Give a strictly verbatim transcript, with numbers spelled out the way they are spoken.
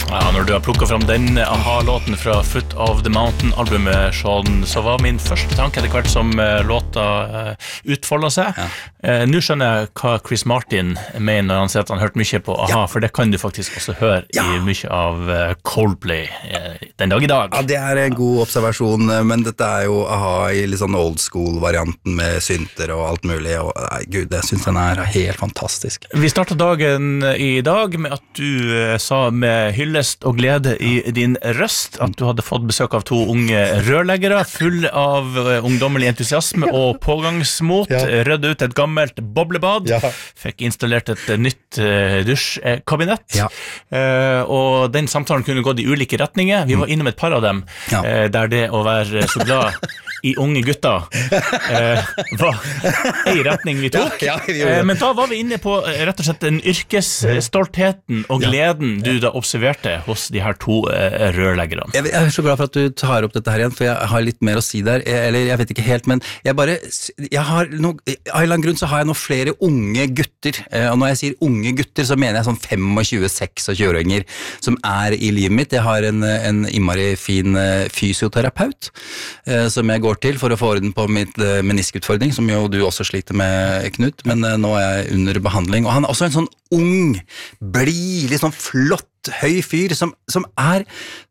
Ja, når du har plukket frem den aha-låten fra Foot of the Mountain-albumet, Sean, så var min første tanke etter hvert som uh, låta uh, utfoldet seg. Ja. Uh, nå skjønner jeg hva Chris Martin mener når han sier at han har hørt mye på aha, ja. For det kan du faktisk også høre ja. I mye av uh, Coldplay uh, den dag I dag. Ja, det er en god observasjon, men dette er jo aha I litt sånn old school-varianten med synter og alt mulig, og nei, gud, jeg synes den er helt fantastisk. Vi startet dagen I dag med at du uh, sa med hylle og glede I din røst at du hadde fått besøk av to unge rørleggere full av ungdommelig entusiasme og pågangsmot, ja. Rødde ut et gammelt boblebad, ja. Fikk installert et nytt uh, dusjkabinett, ja. uh, og den samtalen kunne gått I ulike retninger. Vi var innom et par av dem, ja. uh, der det å være så glad I unge gutter uh, var en retning vi tok, ja, ja, uh, men da var vi inne på uh, rett og slett den yrkesstoltheten og gleden du da observerte hos de her to uh, rørleggerne. Jeg, jeg er så glad for at du tar opp dette her igjen, for jeg har litt mer å si der, jeg, eller jeg vet ikke helt, men jeg bare, jeg har no, av en eller annen grunn så har jeg nå flere unge gutter, uh, og når jeg sier unge gutter, så mener jeg sånn tjuefem, tjueseks-åringer som er I livet mitt. Jeg har en, en innmari fin uh, fysioterapeut, uh, som jeg går til for å få orden på mitt uh, meniskutfordring, som jo du også sliter med, Knut, men uh, nå er jeg under behandling, og han er også en sånn ung, blid, litt sånn flott, høy fyr som, som er